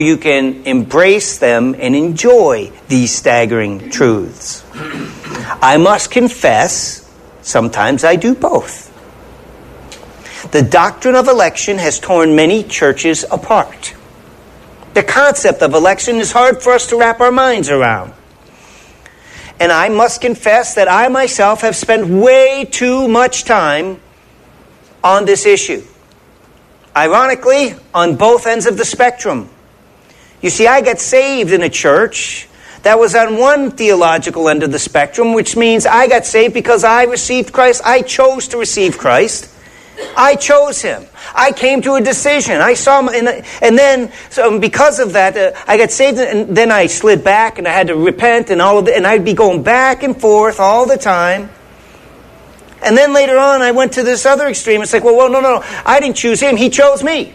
you can embrace them and enjoy these staggering truths. I must confess, sometimes I do both. The doctrine of election has torn many churches apart. The concept of election is hard for us to wrap our minds around. And I must confess that I myself have spent way too much time on this issue. Ironically, on both ends of the spectrum. You see, I got saved in a church that was on one theological end of the spectrum, which means I got saved because I received Christ. I chose to receive Christ. I chose Him. I came to a decision. I saw Him, and then, so because of that, I got saved, and then I slid back, and I had to repent, and all of it, and I'd be going back and forth all the time. And then later on, I went to this other extreme. It's like, well, no, I didn't choose Him. He chose me.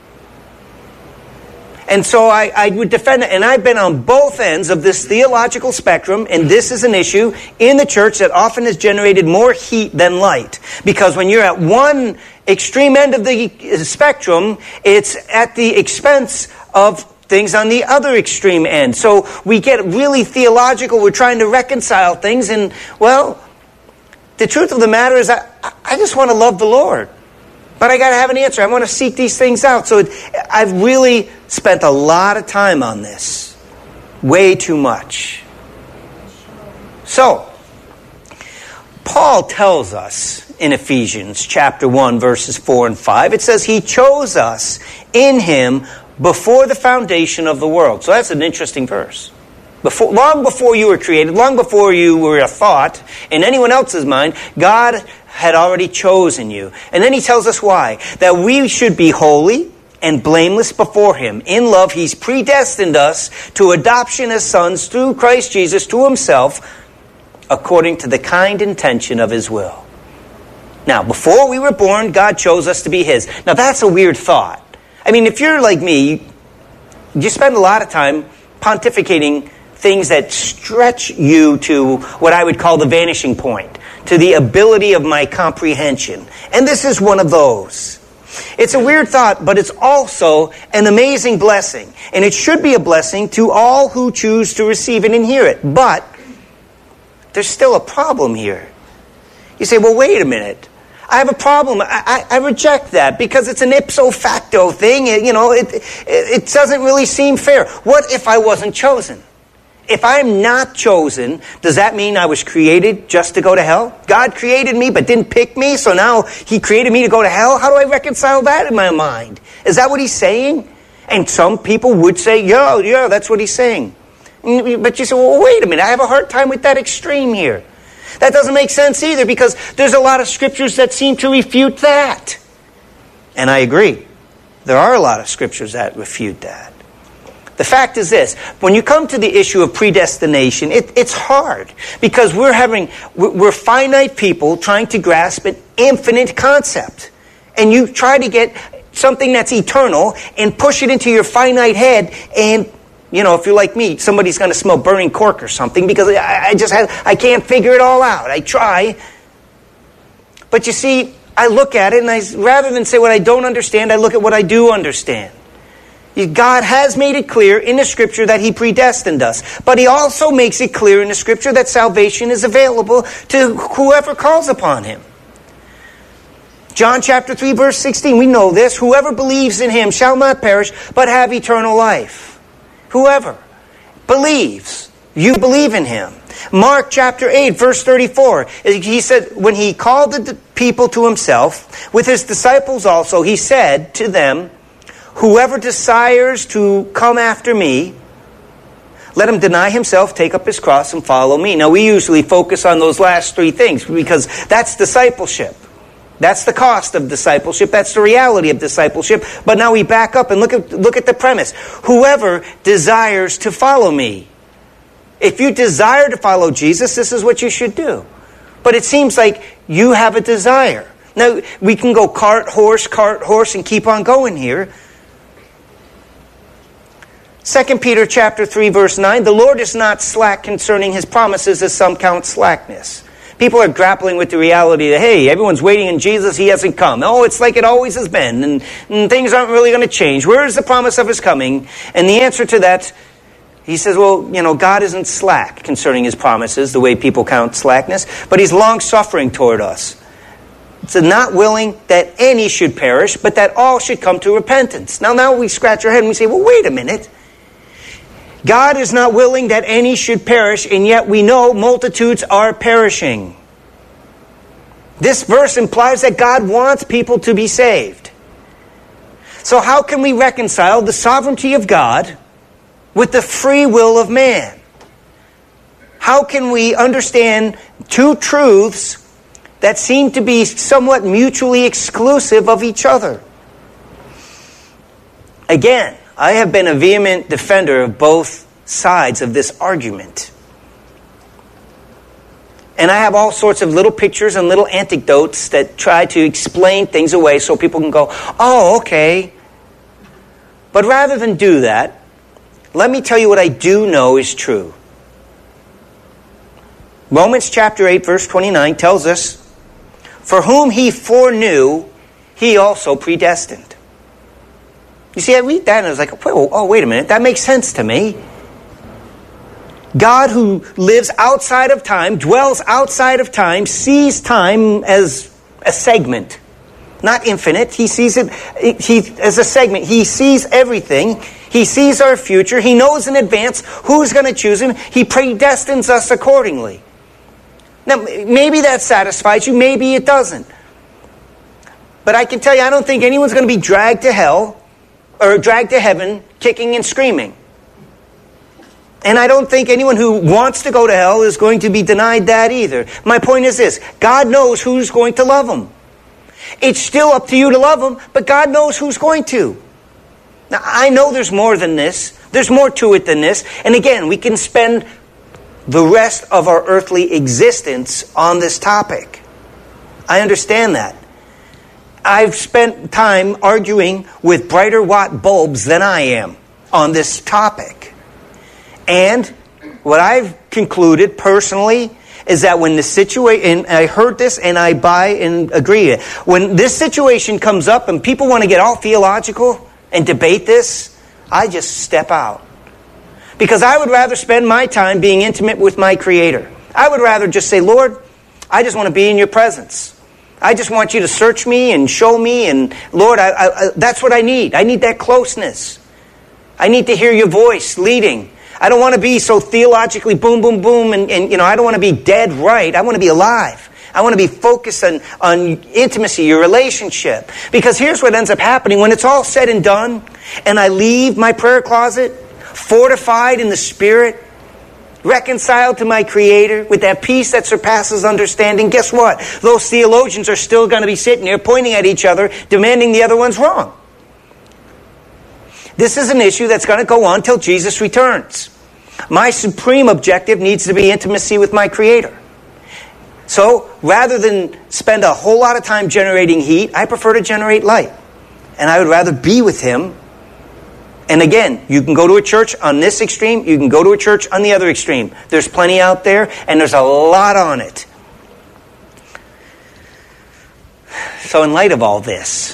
And so I would defend it. And I've been on both ends of this theological spectrum, and this is an issue in the church that often has generated more heat than light. Because when you're at one extreme end of the spectrum, it's at the expense of things on the other extreme end. So we get really theological. We're trying to reconcile things. And, well, the truth of the matter is I just want to love the Lord. But I got to have an answer. I want to seek these things out. So I've really spent a lot of time on this. Way too much. So, Paul tells us in Ephesians chapter 1, verses 4 and 5, it says, He chose us in Him before the foundation of the world. So that's an interesting verse. Long before you were created, long before you were a thought in anyone else's mind, God had already chosen you. And then He tells us why. That we should be holy and blameless before Him. In love, He's predestined us to adoption as sons through Christ Jesus to Himself, according to the kind intention of His will. Now, before we were born, God chose us to be His. Now, that's a weird thought. I mean, if you're like me, you spend a lot of time pontificating things that stretch you to what I would call the vanishing point, to the ability of my comprehension. And this is one of those. It's a weird thought, but it's also an amazing blessing. And it should be a blessing to all who choose to receive it and hear it. But there's still a problem here. You say, well, wait a minute. I have a problem. I reject that because it's an ipso facto thing. It doesn't really seem fair. What if I wasn't chosen? If I'm not chosen, does that mean I was created just to go to hell? God created me but didn't pick me, so now He created me to go to hell? How do I reconcile that in my mind? Is that what He's saying? And some people would say, yeah, that's what He's saying. But you say, well, wait a minute, I have a hard time with that extreme here. That doesn't make sense either because there's a lot of scriptures that seem to refute that. And I agree. There are a lot of scriptures that refute that. The fact is this, when you come to the issue of predestination, it's hard because we're finite people trying to grasp an infinite concept. And you try to get something that's eternal and push it into your finite head and, if you're like me, somebody's going to smell burning cork or something because I can't figure it all out. I try. But you see, I look at it and rather than say what I don't understand, I look at what I do understand. God has made it clear in the Scripture that He predestined us. But He also makes it clear in the Scripture that salvation is available to whoever calls upon Him. John chapter 3, verse 16, we know this. Whoever believes in Him shall not perish, but have eternal life. Whoever believes. You believe in Him. Mark chapter 8, verse 34, He said, when He called the people to Himself, with His disciples also, He said to them, whoever desires to come after me, let him deny himself, take up his cross, and follow me. Now, we usually focus on those last three things because that's discipleship. That's the cost of discipleship. That's the reality of discipleship. But now we back up and look at the premise. Whoever desires to follow me. If you desire to follow Jesus, this is what you should do. But it seems like you have a desire. Now, we can go cart, horse, and keep on going here. 2 Peter chapter 3, verse 9, the Lord is not slack concerning His promises as some count slackness, People are grappling with the reality that, hey, everyone's waiting in Jesus, he hasn't come. Oh, it's like it always has been, and things aren't really going to change. Where is the promise of his coming? And the answer to that, he says, well, God isn't slack concerning his promises, the way people count slackness, but he's long-suffering toward us. It's not willing that any should perish, but that all should come to repentance. Now we scratch our head and we say, well, wait a minute. God is not willing that any should perish, and yet we know multitudes are perishing. This verse implies that God wants people to be saved. So how can we reconcile the sovereignty of God with the free will of man? How can we understand two truths that seem to be somewhat mutually exclusive of each other? Again, I have been a vehement defender of both sides of this argument. And I have all sorts of little pictures and little anecdotes that try to explain things away so people can go, oh, okay. But rather than do that, let me tell you what I do know is true. Romans chapter 8, verse 29 tells us, for whom he foreknew, he also predestined. You see, I read that and I was like, oh, wait a minute, that makes sense to me. God, who lives outside of time, dwells outside of time, sees time as a segment, not infinite. He sees it as a segment. He sees everything. He sees our future. He knows in advance who's going to choose him. He predestines us accordingly. Now, maybe that satisfies you. Maybe it doesn't. But I can tell you, I don't think anyone's going to be dragged to hell or dragged to heaven kicking and screaming. And I don't think anyone who wants to go to hell is going to be denied that either. My point is this. God knows who's going to love him. It's still up to you to love him, but God knows who's going to. Now, I know there's more than this. There's more to it than this. And again, we can spend the rest of our earthly existence on this topic. I understand that. I've spent time arguing with brighter watt bulbs than I am on this topic. And what I've concluded personally is that when the situation, and I heard this and I buy and agree, when this situation comes up and people want to get all theological and debate this, I just step out. Because I would rather spend my time being intimate with my Creator. I would rather just say, Lord, I just want to be in your presence. I just want you to search me and show me. And Lord, that's what I need. I need that closeness. I need to hear your voice leading. I don't want to be so theologically boom, boom, boom. And I don't want to be dead right. I want to be alive. I want to be focused on intimacy, your relationship. Because here's what ends up happening. When it's all said and done, and I leave my prayer closet, fortified in the Spirit, reconciled to my Creator, with that peace that surpasses understanding, guess what? Those theologians are still going to be sitting there pointing at each other, demanding the other one's wrong. This is an issue that's going to go on till Jesus returns. My supreme objective needs to be intimacy with my Creator. So, rather than spend a whole lot of time generating heat, I prefer to generate light. And I would rather be with Him. And again, you can go to a church on this extreme, you can go to a church on the other extreme. There's plenty out there, and there's a lot on it. So in light of all this,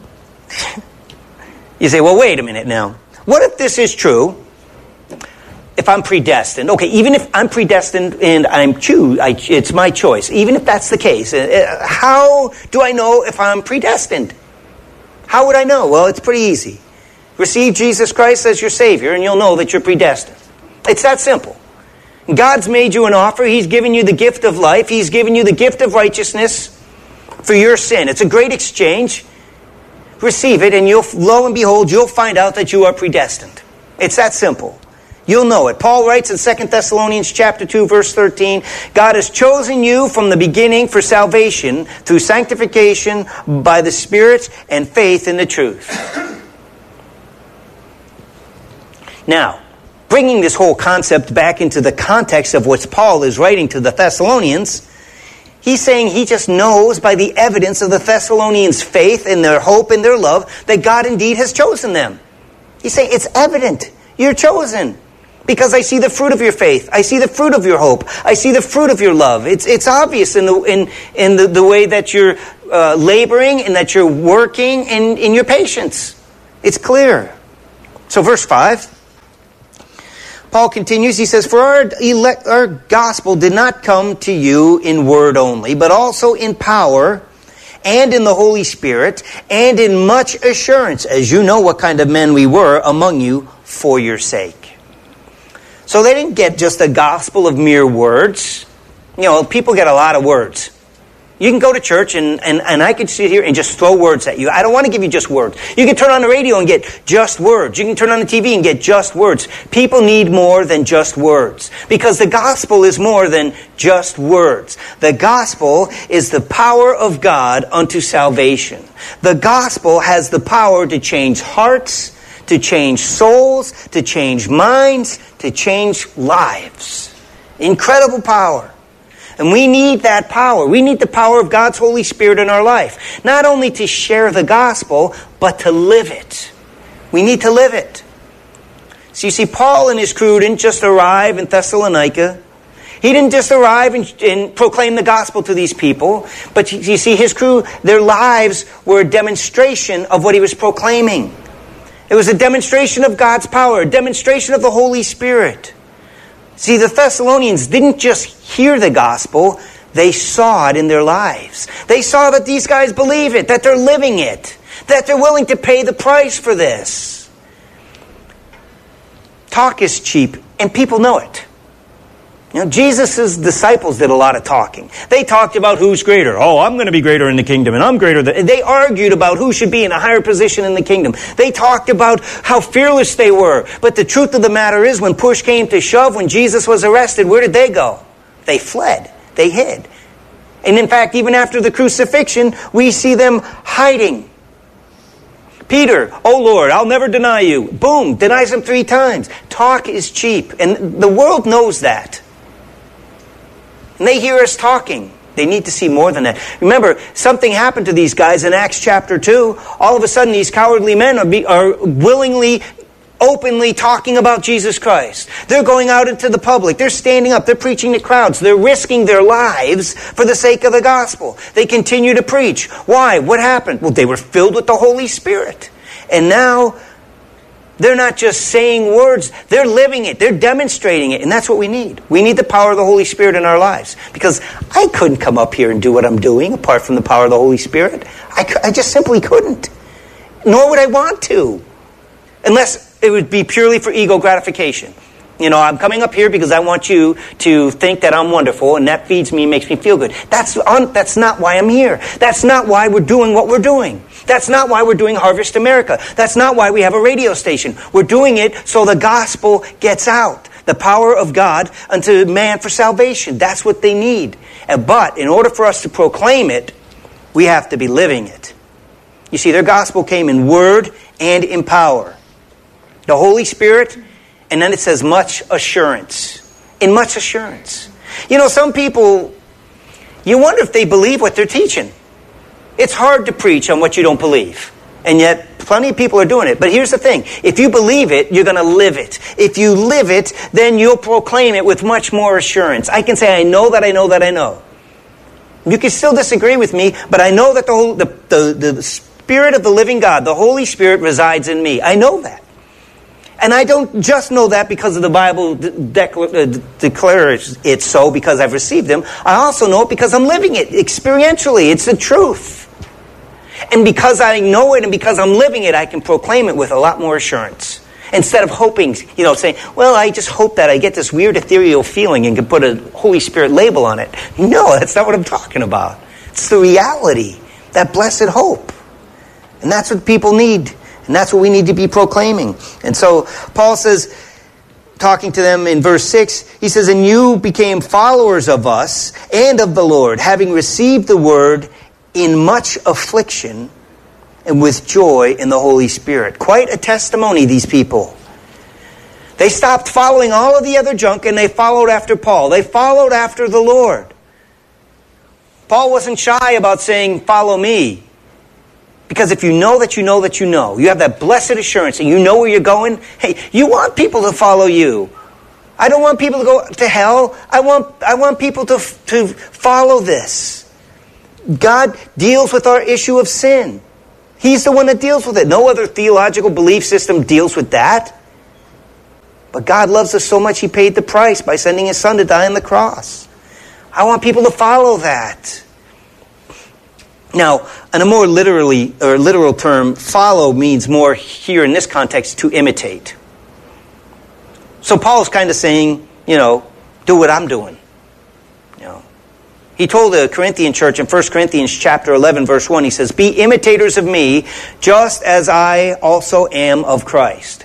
you say, well, wait a minute now. What if this is true? If I'm predestined, okay, even if I'm predestined and it's my choice, even if that's the case, how do I know if I'm predestined? How would I know? Well, it's pretty easy. Receive Jesus Christ as your Savior and you'll know that you're predestined. It's that simple. God's made you an offer. He's given you the gift of life. He's given you the gift of righteousness for your sin. It's a great exchange. Receive it and lo and behold, you'll find out that you are predestined. It's that simple. You'll know it. Paul writes in 2 Thessalonians chapter 2, verse 13, God has chosen you from the beginning for salvation through sanctification by the Spirit and faith in the truth. Now, bringing this whole concept back into the context of what Paul is writing to the Thessalonians, he's saying he just knows by the evidence of the Thessalonians' faith and their hope and their love that God indeed has chosen them. He's saying it's evident. You're chosen. Because I see the fruit of your faith. I see the fruit of your hope. I see the fruit of your love. It's obvious in the way that you're laboring and that you're working in your patience. It's clear. So verse 5, Paul continues. He says, "For our gospel did not come to you in word only, but also in power and in the Holy Spirit and in much assurance, as you know what kind of men we were among you for your sake." So they didn't get just a gospel of mere words. You know, people get a lot of words. You can go to church and I could sit here and just throw words at you. I don't want to give you just words. You can turn on the radio and get just words. You can turn on the TV and get just words. People need more than just words. Because the gospel is more than just words. The gospel is the power of God unto salvation. The gospel has the power to change hearts, to change souls, to change minds, to change lives. Incredible power. And we need that power. We need the power of God's Holy Spirit in our life. Not only to share the gospel, but to live it. We need to live it. So you see, Paul and his crew didn't just arrive in Thessalonica. He didn't just arrive and proclaim the gospel to these people. But you see, his crew, their lives were a demonstration of what he was proclaiming. It was a demonstration of God's power, a demonstration of the Holy Spirit. See, the Thessalonians didn't just hear the gospel, they saw it in their lives. They saw that these guys believe it, that they're living it, that they're willing to pay the price for this. Talk is cheap, and people know it. You know, Jesus' disciples did a lot of talking. They talked about who's greater. Oh, I'm going to be greater in the kingdom, and I'm greater than... They argued about who should be in a higher position in the kingdom. They talked about how fearless they were. But the truth of the matter is, when push came to shove, when Jesus was arrested, where did they go? They fled. They hid. And in fact, even after the crucifixion, we see them hiding. Peter, "Oh Lord, I'll never deny you." Boom, denies him 3 times. Talk is cheap, and the world knows that. And they hear us talking. They need to see more than that. Remember, something happened to these guys in Acts chapter 2. All of a sudden, these cowardly men are willingly, openly talking about Jesus Christ. They're going out into the public. They're standing up. They're preaching to crowds. They're risking their lives for the sake of the gospel. They continue to preach. Why? What happened? Well, they were filled with the Holy Spirit. And now, they're not just saying words. They're living it. They're demonstrating it. And that's what we need. We need the power of the Holy Spirit in our lives. Because I couldn't come up here and do what I'm doing apart from the power of the Holy Spirit. I just simply couldn't. Nor would I want to. Unless it would be purely for ego gratification. You know, I'm coming up here because I want you to think that I'm wonderful, and that feeds me and makes me feel good. That's not why I'm here. That's not why we're doing what we're doing. That's not why we're doing Harvest America. That's not why we have a radio station. We're doing it so the gospel gets out. The power of God unto man for salvation. That's what they need. But in order for us to proclaim it, we have to be living it. You see, their gospel came in word and in power. The Holy Spirit, and then it says much assurance. In much assurance. You know, some people, you wonder if they believe what they're teaching. It's hard to preach on what you don't believe. And yet, plenty of people are doing it. But here's the thing. If you believe it, you're going to live it. If you live it, then you'll proclaim it with much more assurance. I can say, I know that I know that I know. You can still disagree with me, but I know that the Spirit of the living God, the Holy Spirit, resides in me. I know that. And I don't just know that because of the Bible declares it so because I've received them. I also know it because I'm living it experientially. It's the truth. And because I know it and because I'm living it, I can proclaim it with a lot more assurance. Instead of hoping, saying, well, I just hope that I get this weird ethereal feeling and can put a Holy Spirit label on it. No, that's not what I'm talking about. It's the reality, that blessed hope. And that's what people need. And that's what we need to be proclaiming. And so Paul says, talking to them in verse 6, he says, and you became followers of us and of the Lord, having received the word in much affliction and with joy in the Holy Spirit. Quite a testimony, these people. They stopped following all of the other junk and they followed after Paul. They followed after the Lord. Paul wasn't shy about saying, follow me. Because if you know that you know that you know, you have that blessed assurance and you know where you're going, hey, you want people to follow you. I don't want people to go to hell. I want people to follow this. God deals with our issue of sin. He's the one that deals with it. No other theological belief system deals with that. But God loves us so much, He paid the price by sending His Son to die on the cross. I want people to follow that. Now, in a more literal term, follow means more here in this context to imitate. So Paul's kind of saying, do what I'm doing. He told the Corinthian church in 1 Corinthians chapter 11, verse 1, he says, "Be imitators of me, just as I also am of Christ."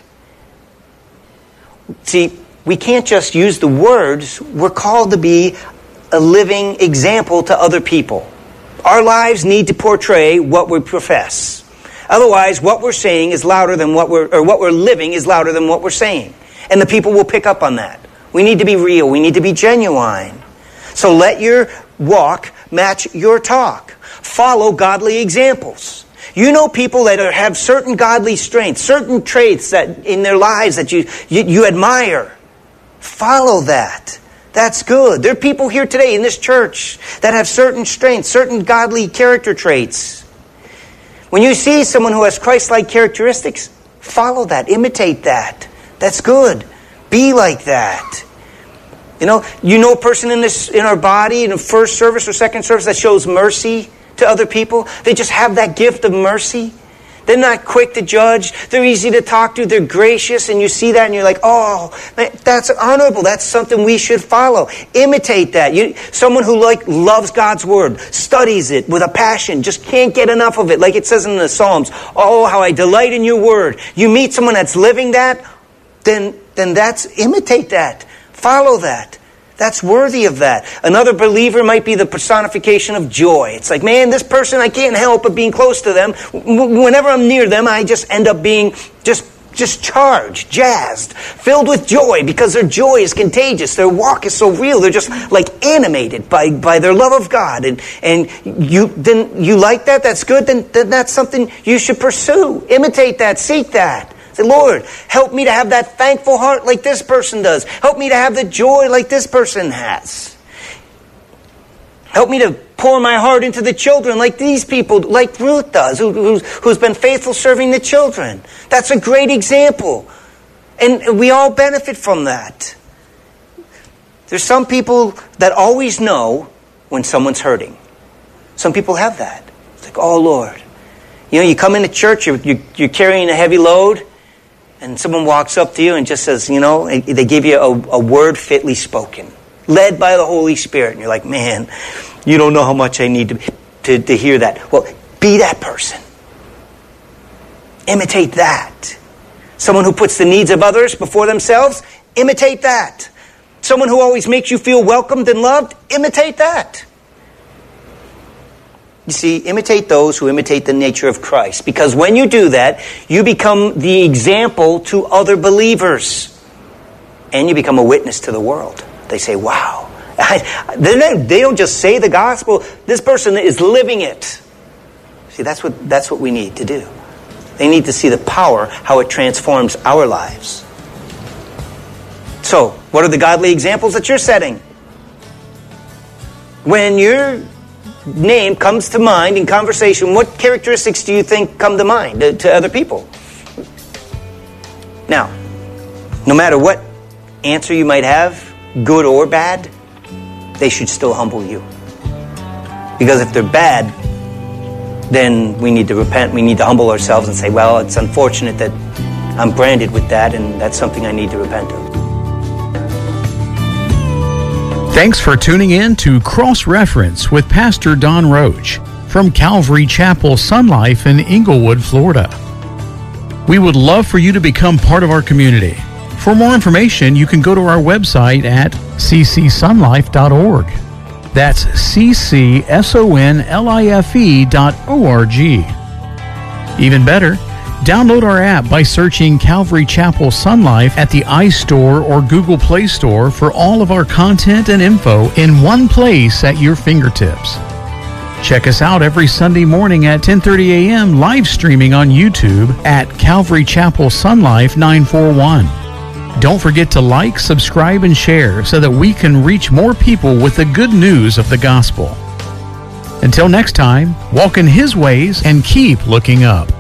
See, we can't just use the words. We're called to be a living example to other people. Our lives need to portray what we profess. Otherwise, what we're saying is louder than what we're living is louder than what we're saying. And the people will pick up on that. We need to be real. We need to be genuine. So let your walk match your talk. Follow godly examples. You know people that have certain godly strengths, certain traits that in their lives that you admire. Follow that. That's good. There are people here today in this church that have certain strengths, certain godly character traits. When you see someone who has Christ-like characteristics, follow that, imitate that. That's good. Be like that. You know a person in our body in the first service or second service that shows mercy to other people. They just have that gift of mercy. They're not quick to judge. They're easy to talk to. They're gracious. And you see that and you're like, oh, that's honorable. That's something we should follow. Imitate that. Someone who loves God's Word, studies it with a passion, just can't get enough of it. Like it says in the Psalms, oh, how I delight in your Word. You meet someone that's living that, then imitate that. Follow that. That's worthy of that. Another believer might be the personification of joy. It's like, man, this person, I can't help but being close to them. Whenever I'm near them, I just end up being just charged, jazzed, filled with joy because their joy is contagious. Their walk is so real. They're just like animated by their love of God. And you like that? That's good. Then that's something you should pursue. Imitate that. Seek that. Say, Lord, help me to have that thankful heart like this person does. Help me to have the joy like this person has. Help me to pour my heart into the children like these people, like Ruth does, who's been faithful serving the children. That's a great example. And we all benefit from that. There's some people that always know when someone's hurting. Some people have that. It's like, oh, Lord. You come into church, you're carrying a heavy load, and someone walks up to you and just says, they give you a word fitly spoken, led by the Holy Spirit. And you're like, man, you don't know how much I need to hear that. Well, be that person. Imitate that. Someone who puts the needs of others before themselves, imitate that. Someone who always makes you feel welcomed and loved, imitate that. You see, imitate those who imitate the nature of Christ. Because when you do that, you become the example to other believers. And you become a witness to the world. They say, wow. They don't just say the gospel. This person is living it. See, that's what we need to do. They need to see the power, how it transforms our lives. So, what are the godly examples that you're setting? When your name comes to mind in conversation, what characteristics do you think come to mind to other people? Now, no matter what answer you might have, good or bad, they should still humble you. Because if they're bad, then we need to repent. We need to humble ourselves and say, well, it's unfortunate that I'm branded with that, and that's something I need to repent of. Thanks for tuning in to Cross Reference with Pastor Don Roach from Calvary Chapel Sun Life in Inglewood, Florida. We would love for you to become part of our community. For more information, you can go to our website at ccsunlife.org. That's ccsunlife.org. Even better, download our app by searching Calvary Chapel Sun Life at the iStore or Google Play Store for all of our content and info in one place at your fingertips. Check us out every Sunday morning at 10:30 a.m. live streaming on YouTube at Calvary Chapel Sun Life 941. Don't forget to like, subscribe, and share so that we can reach more people with the good news of the gospel. Until next time, walk in His ways and keep looking up.